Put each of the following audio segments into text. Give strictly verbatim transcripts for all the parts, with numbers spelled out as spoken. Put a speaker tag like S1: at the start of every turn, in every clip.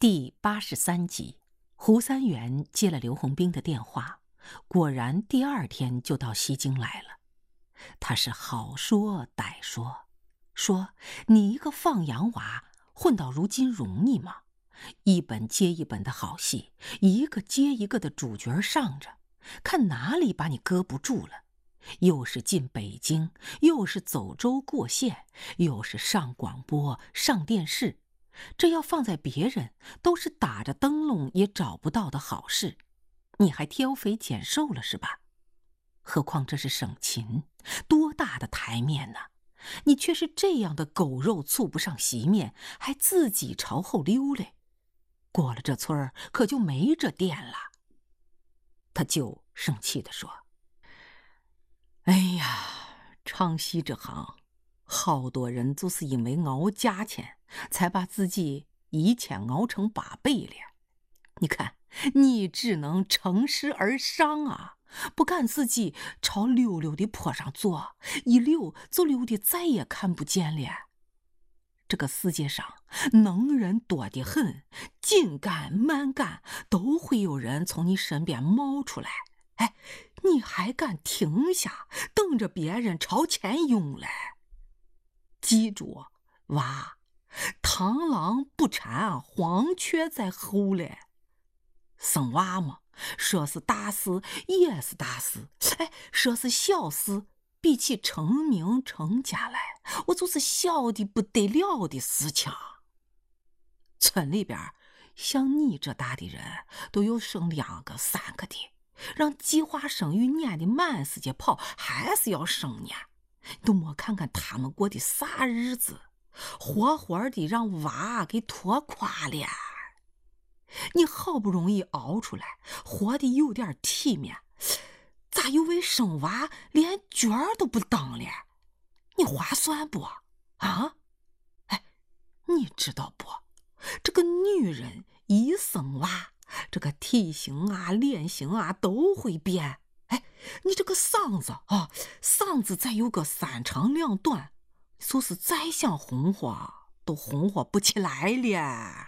S1: 第八十三集，胡三元接了刘洪兵的电话，果然第二天就到西京来了。他是好说歹说，说你一个放羊娃混到如今容易吗？一本接一本的好戏，一个接一个的主角上着，看哪里把你搁不住了。又是进北京，又是走州过县，又是上广播上电视，这要放在别人都是打着灯笼也找不到的好事，你还挑肥拣瘦了是吧？何况这是省亲，多大的台面呢？你却是这样的狗肉醋不上席面，还自己朝后溜嘞。过了这村儿可就没这店了。他就生气地说，哎呀，唱戏这行好多人就是因为熬价钱才把自己一千熬成八百了。你看你只能乘势而上啊，不敢自己朝溜溜的坡上坐，一溜就溜的再也看不见了。这个世界上能人多得很，紧干慢干都会有人从你身边冒出来，哎，你还敢停下等着别人朝前涌来？记住，娃，螳螂不缠黄雀在后嘞。生娃嘛，说是大事也是大事，哎，说是小事，比起成名成家来，我就是小的不得了的事情。村里边像你这大的人都有生两个三个的，让计划生育撵的满世界跑，还是要生呢。都莫看看他们过的啥日子，活活的让娃给拖垮了。你好不容易熬出来，活得有点体面，咋又为生娃连角儿都不当了？你划算不啊？哎，你知道不？这个女人一生娃，这个体型啊脸型啊都会变。哎，你这个嗓子啊，嗓子再有个三长两短，就是再想红火都红火不起来了。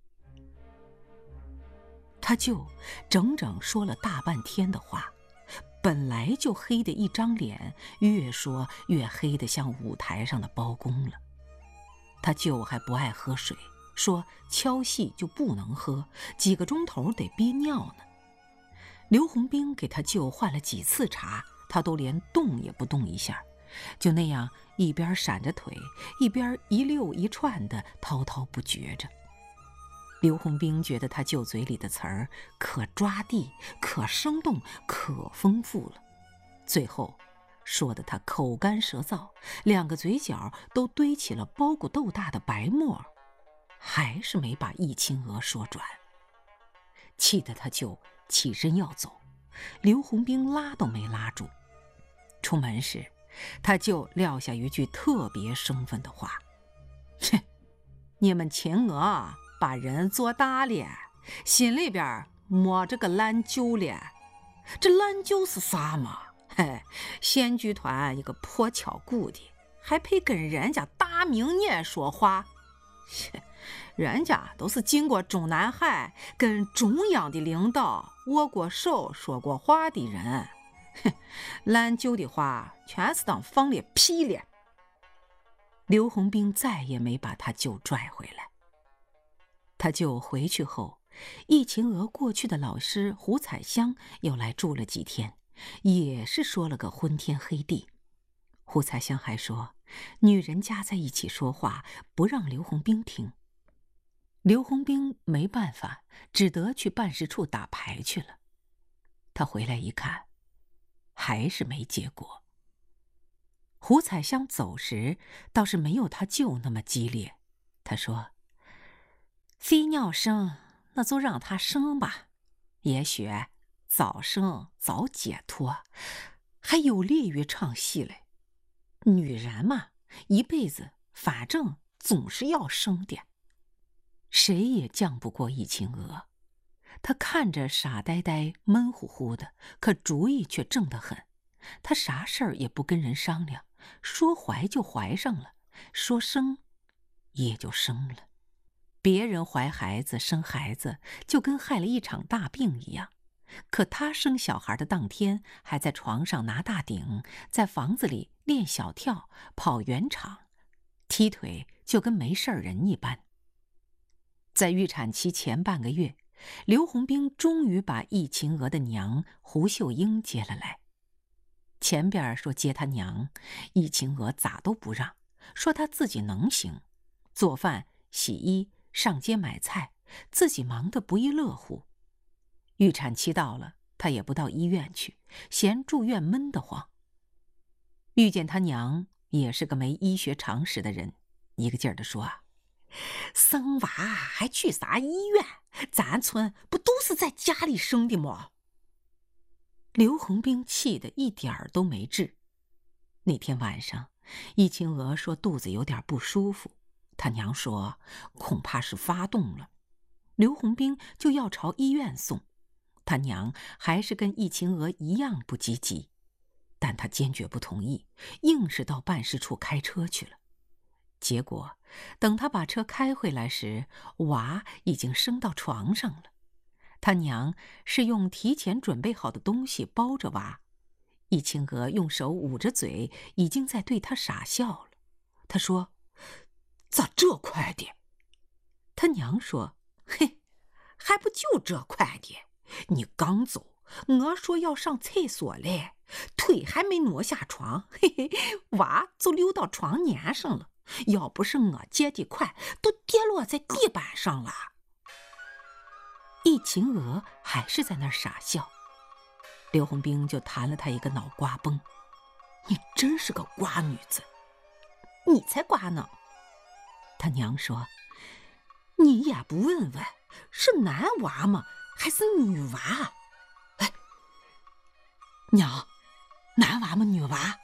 S1: 他就整整说了大半天的话，本来就黑的一张脸，越说越黑得像舞台上的包公了。他舅还不爱喝水，说敲戏就不能喝，几个钟头得憋尿呢。刘洪兵给他舅换了几次茶，他都连动也不动一下，就那样一边闪着腿，一边一溜一串的滔滔不绝着。刘洪兵觉得他舅嘴里的词儿可抓地，可生动，可丰富了，最后说得他口干舌燥，两个嘴角都堆起了包谷豆大的白沫，还是没把易青娥说转。气得他舅起身要走，刘洪兵拉都没拉住。出门时他就撂下一句特别生分的话，哼，你们秦娥把人做大了，心里边摸着个烂酒了。这烂酒是啥嘛？嘿，县剧团一个破敲鼓的，还配跟人家大明眼说话？人家都是经过中南海跟中央的领导握过手说过话的人，烂酒的话全是当放了屁了。刘洪兵再也没把他舅拽回来。他舅回去后，易秦娥过去的老师胡彩香又来住了几天，也是说了个昏天黑地。胡彩香还说女人家在一起说话不让刘洪兵听。刘洪兵没办法，只得去办事处打牌去了。他回来一看，还是没结果。胡彩香走时倒是没有他舅那么激烈，他说，非要生那就让他生吧，也许早生早解脱，还有利于唱戏嘞。女人嘛，一辈子反正总是要生的。谁也犟不过易秦娥，她看着傻呆呆闷乎乎的，可主意却正得很。她啥事儿也不跟人商量，说怀就怀上了，说生也就生了。 别人怀孩子生孩子就跟害了一场大病一样，可他生小孩的当天还在床上拿大顶，在房子里练小跳、跑圆场，踢腿就跟没事人一般。在预产期前半个月，刘洪兵终于把易秦娥的娘胡秀英接了来。前边说接他娘，易秦娥咋都不让，说她自己能行，做饭、洗衣、上街买菜，自己忙得不亦乐乎。预产期到了，她也不到医院去，嫌住院闷得慌。遇见他娘也是个没医学常识的人，一个劲儿地说啊，生娃还去啥医院？咱村不都是在家里生的吗？刘洪兵气得一点儿都没治。那天晚上，易秦娥说肚子有点不舒服，他娘说恐怕是发动了，刘洪兵就要朝医院送，他娘还是跟易秦娥一样不积极，但他坚决不同意，硬是到办事处开车去了。结果等他把车开回来时，娃已经生到床上了。他娘是用提前准备好的东西包着娃，易秦娥用手捂着嘴，已经在对他傻笑了。他说：“咋这快的？”他娘说：“嘿，还不就这快的？你刚走，我说要上厕所嘞，腿还没挪下床，嘿嘿，娃就溜到床沿上了。要不是我接的快，都跌落在地板上了。”易秦娥还是在那儿傻笑，刘洪兵就弹了他一个脑瓜崩：“你真是个瓜女子！”“你才瓜呢！”他娘说：“你也不问问，是男娃吗？还是女娃？”“哎，娘，男娃吗？女娃？”“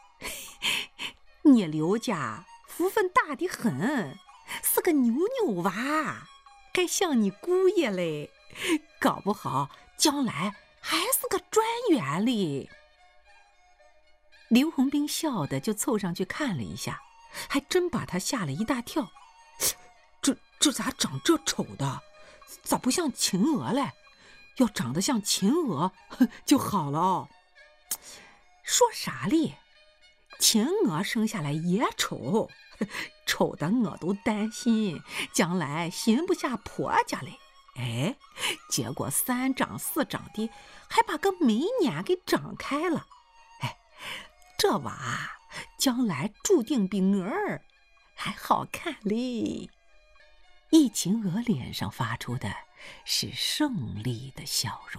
S1: 你刘家福分大的很，是个牛牛娃，该像你姑爷嘞，搞不好将来还是个专员嘞。”刘洪兵笑的就凑上去看了一下，还真把他吓了一大跳。这这咋长这丑的？咋不像秦娥嘞？要长得像秦娥就好了哦。说啥哩？秦娥生下来也丑，丑的我都担心将来寻不下婆家嘞。哎，结果三长四长的，还把个眉眼给长开了。哎，这娃将来注定比我儿还好看嘞。易秦娥脸上发出的是胜利的笑容。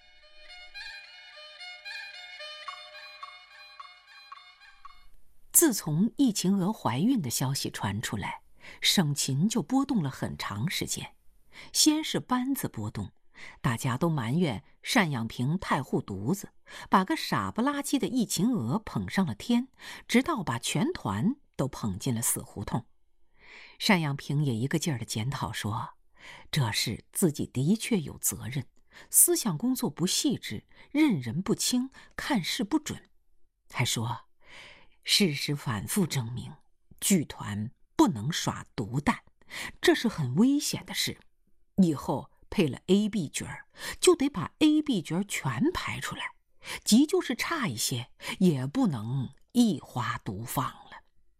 S1: 自从易秦娥怀孕的消息传出来，省秦就波动了很长时间。先是班子波动，大家都埋怨单养平太护犊子，把个傻不拉几的易秦娥捧上了天，直到把全团都捧进了死胡同。单养平也一个劲儿地检讨说，这事自己的确有责任，思想工作不细致，认人不清，看事不准。还说事实反复证明，剧团不能耍独担，这是很危险的事。以后配了 A B 角儿，就得把 A B 角儿全排出来，即就是差一些，也不能一花独放了。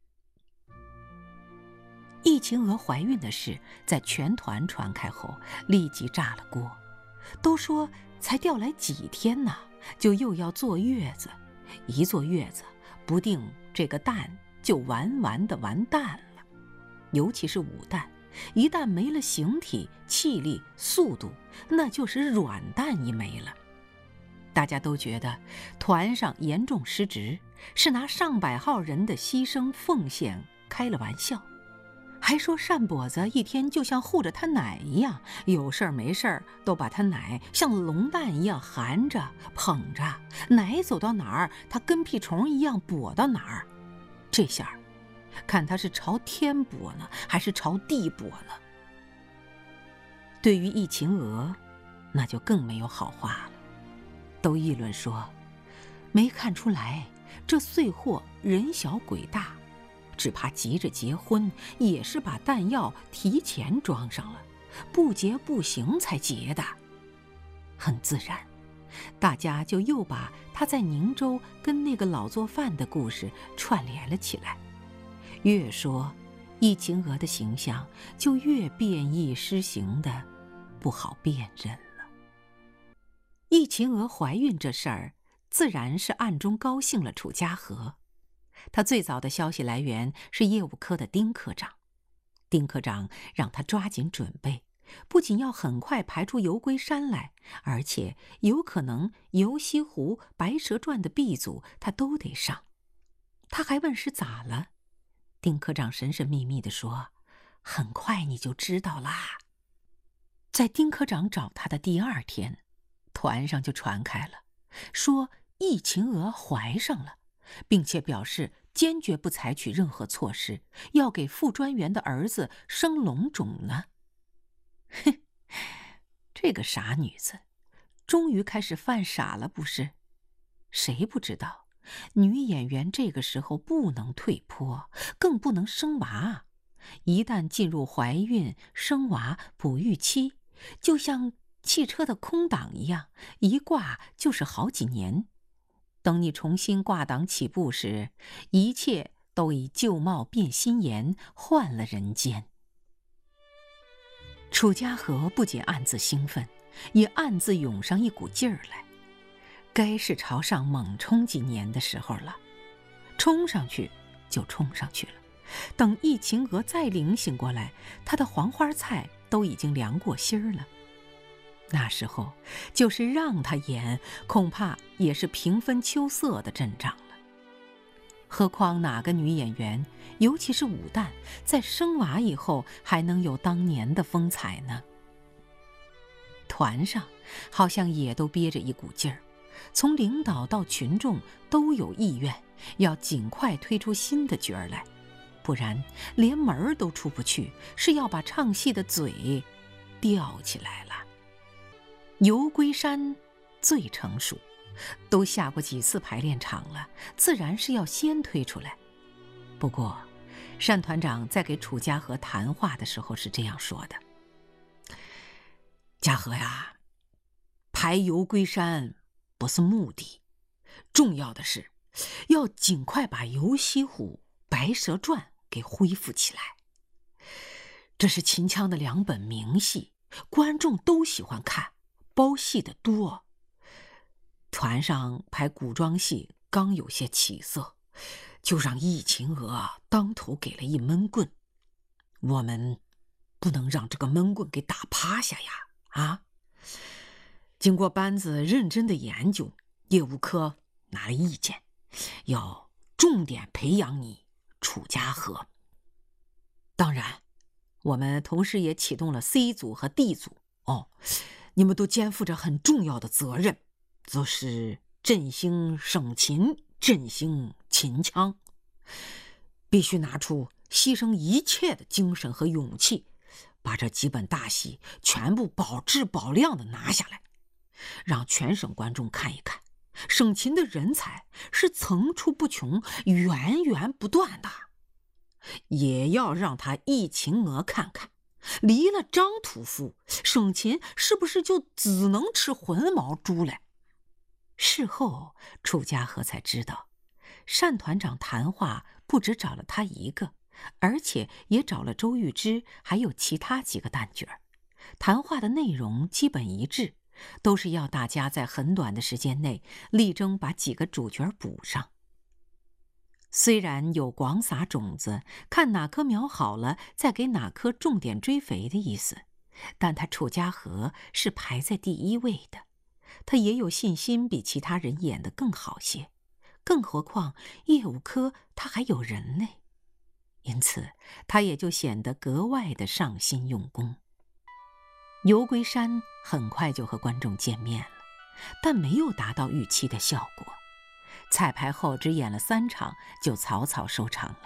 S1: 易秦娥怀孕的事在全团传开后，立即炸了锅。都说才调来几天呢，就又要坐月子，一坐月子，不定这个蛋就完完的完蛋了。尤其是武蛋，一旦没了形体、气力、速度，那就是软蛋一没了。大家都觉得团上严重失职，是拿上百号人的牺牲奉献开了玩笑。还说单跛子一天就像护着他奶一样，有事儿没事儿都把他奶像龙蛋一样含着捧着，奶走到哪儿他跟屁虫一样跛到哪儿。这下看他是朝天跛呢还是朝地跛呢。对于易秦娥，那就更没有好话了，都议论说，没看出来这碎货人小鬼大， 只怕急着结婚，也是把弹药提前装上了，不结不行才结的。很自然，大家就又把他在宁州跟那个老做饭的故事串联了起来。越说，易秦娥的形象就越变异失形的不好辨认了。易秦娥怀孕这事儿，自然是暗中高兴了楚家和。他最早的消息来源是业务科的丁科长，丁科长让他抓紧准备，不仅要很快排出游龟山来，而且有可能游西湖、白蛇传的 B 组他都得上。他还问是咋了，丁科长神神秘秘地说：“很快你就知道啦。”在丁科长找他的第二天，团上就传开了，说易秦娥怀上了，并且表示坚决不采取任何措施，要给副专员的儿子生龙种呢。哼，这个傻女子，终于开始犯傻了，不是？谁不知道，女演员这个时候不能退坡，更不能生娃。一旦进入怀孕、生娃、哺育期，就像汽车的空档一样，一挂就是好几年。等你重新挂档起步时，一切都已旧貌变新颜，换了人间。楚家和不仅暗自兴奋，也暗自涌上一股劲儿来。该是朝上猛冲几年的时候了，冲上去就冲上去了。等易秦娥再灵醒过来，她的黄花菜都已经凉过心儿了。那时候就是让她演，恐怕也是平分秋色的阵仗了。何况哪个女演员，尤其是武旦，在生娃以后还能有当年的风采呢？团上好像也都憋着一股劲儿，从领导到群众都有意愿要尽快推出新的角儿来，不然连门儿都出不去，是要把唱戏的嘴吊起来了。游龟山最成熟，都下过几次排练场了，自然是要先推出来。不过单团长在给楚家和谈话的时候是这样说的：家和呀，排游龟山不是目的，重要的是要尽快把游西湖、白蛇传给恢复起来。这是秦腔的两本名戏，观众都喜欢看，包戏的多。团上排古装戏刚有些起色，就让易秦娥当头给了一闷棍。我们不能让这个闷棍给打趴下呀！啊！经过班子认真的研究，业务科拿了意见，要重点培养你楚家和。当然，我们同时也启动了 C 组和 D 组哦，你们都肩负着很重要的责任，就是振兴省秦，振兴秦腔，必须拿出牺牲一切的精神和勇气，把这几本大戏全部保质保量的拿下来，让全省观众看一看，省秦的人才是层出不穷，源源不断的。也要让他易秦娥看看，离了张屠夫，省秦是不是就只能吃混毛猪了？事后楚家和才知道，单团长谈话不只找了他一个，而且也找了周玉芝，还有其他几个旦角儿。谈话的内容基本一致，都是要大家在很短的时间内力争把几个主角补上。虽然有广撒种子，看哪棵苗好了，再给哪棵重点追肥的意思，但他楚家和是排在第一位的，他也有信心比其他人演得更好些，更何况业务科他还有人呢，因此他也就显得格外的上心用功。游龟山很快就和观众见面了，但没有达到预期的效果。彩排后只演了三场，就草草收场了。